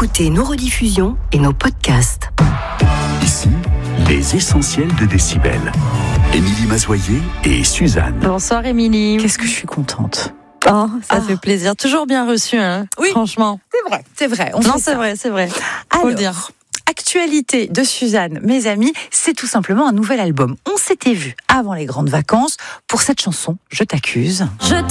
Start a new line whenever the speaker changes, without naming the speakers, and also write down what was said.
Écoutez nos rediffusions et nos podcasts.
Ici, les essentiels de Décibel. Émilie Mazoyer et Suzanne.
Bonsoir Émilie.
Qu'est-ce que je suis contente.
Oh, ça fait plaisir. Toujours bien reçu, hein.
Oui,
franchement.
C'est vrai.
C'est vrai. Faut le dire.
Actualité de Suzanne, mes amis, c'est tout simplement un nouvel album. On s'était vu avant les grandes vacances pour cette chanson, Je t'accuse.
Je